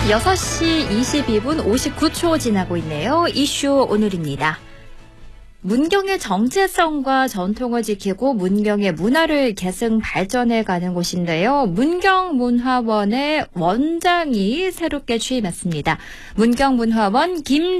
6시 22분 59초 지나고 있네요. 이슈 오늘입니다. 문경의 정체성과 전통을 지키고 문경의 문화를 계승 발전해가는 곳인데요. 문경문화원의 원장이 새롭게 취임했습니다. 문경문화원